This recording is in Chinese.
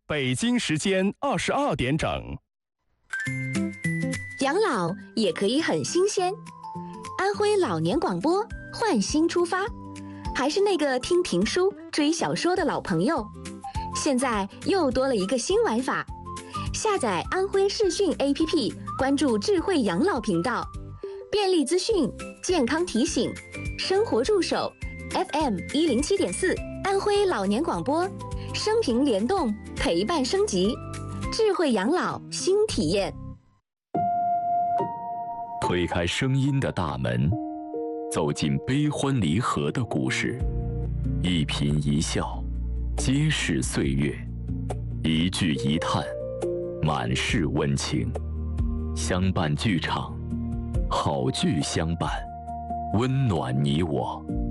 北京时间22点整。 养老也可以很新鲜。安徽老年广播换新出发，还是那个听评书、追小说的老朋友，现在又多了一个新玩法。下载安徽视讯 APP， 关注智慧养老频道，便利资讯、健康提醒、生活助手 FM107.4， 安徽老年广播，生平联动，陪伴升级，智慧养老新体验。 推开声音的大门，走进悲欢离合的故事，一颦一笑，皆是岁月；一句一叹，满是温情。相伴剧场，好剧相伴，温暖你我。